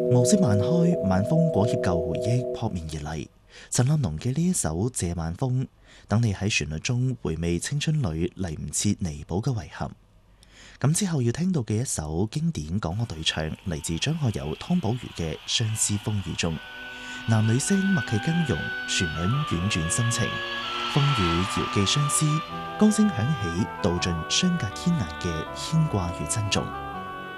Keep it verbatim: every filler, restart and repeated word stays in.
暮色漫開，晚風裹挾舊回憶撲面而嚟。陳立農嘅呢一首《借晚風》，等你喺旋律中回味青春裏嚟唔切彌補嘅遺憾。咁之後要聽到嘅一首經典港樂對唱，嚟自張學友、湯寶如嘅《相思風雨中》，男女聲默契更融，旋律婉轉深情，風雨遙寄相思，歌聲響起，道盡相隔天涯嘅牽掛與珍重。